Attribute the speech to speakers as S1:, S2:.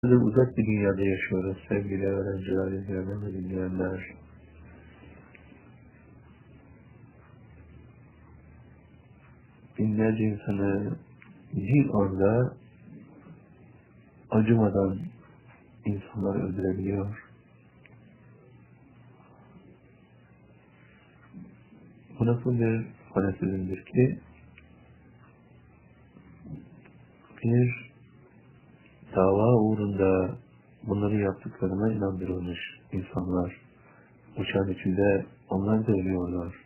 S1: Uzak bir dünyada yaşıyoruz sevgili öğrenciler, izleyenler ve dinleyenler. Binlerce insanı bir anda acımadan insanlar öldürebiliyor. Bu nasıl bir fanatizmdir ki bir dava uğrunda bunları yaptıklarına inandırılmış insanlar. Uçağın içinde onlar da ölüyorlar.